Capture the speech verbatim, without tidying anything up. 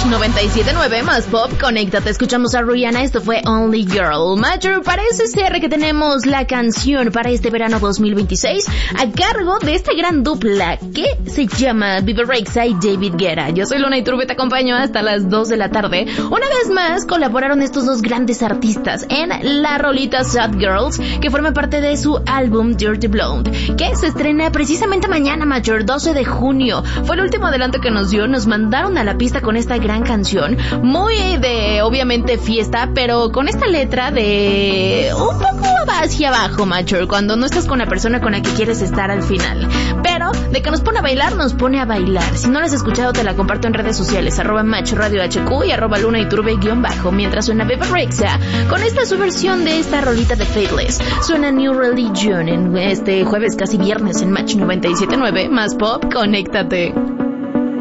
noventa y siete punto nueve más pop, conéctate, escuchamos a Rihanna, esto fue Only Girl. Major, parece ser que tenemos la canción para este verano dos mil veintiséis a cargo de esta gran dupla que se llama Bebe Rexha y David Guetta. Yo soy Luna Iturbe, te acompaño hasta las dos de la tarde. Una vez más colaboraron estos dos grandes artistas en la rolita Sad Girls, que forma parte de su álbum Dirty Blonde, que se estrena precisamente mañana, Major, doce de junio. Fue el último adelanto que nos dio, nos mandaron a la pista con esta gran canción, muy de, obviamente, fiesta, pero con esta letra de un poco hacia abajo, Major, cuando no estás con la persona con la que quieres estar al final. Pero de que nos pone a bailar, nos pone a bailar. Si no la has escuchado, te la comparto en redes sociales, arroba Macho Radio H Q y arroba Luna Iturbe guión bajo, mientras suena Bebe Rexha con esta su versión de esta rolita de Faithless. Suena New Religion en este jueves, casi viernes, en Match noventa y siete punto nueve más pop, conéctate.